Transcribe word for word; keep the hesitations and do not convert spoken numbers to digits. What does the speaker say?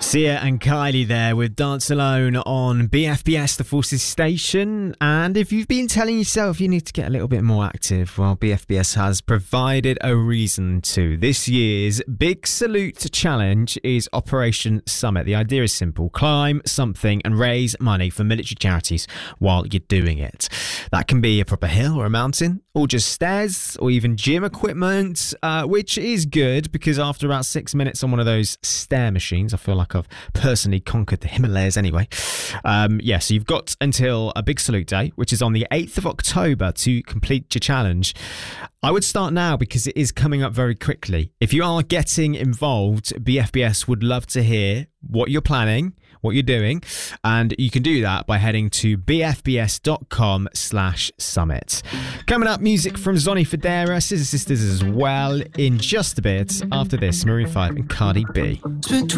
Sia and Kylie there with Dance Alone on B F B S, the Forces station. And if you've been telling yourself you need to get a little bit more active, well, B F B S has provided a reason to. This year's Big Salute Challenge is Operation Summit. The idea is simple: climb something and raise money for military charities while you're doing it. That can be a proper hill or a mountain, or just stairs, or even gym equipment, uh, which is good because after about six minutes on one of those stair machines, I feel like I've personally conquered the Himalayas anyway. Um, yeah, so you've got until a Big Salute Day, which is on the eighth of October, to complete your challenge. I would start now because it is coming up very quickly. If you are getting involved, B F B S would love to hear what you're planning, what you're doing, and you can do that by heading to bfbs.com slash summit. Coming up, music from Zonny Fodera, Scissor Sisters as well, in just a bit. After this, Maroon five and Cardi B.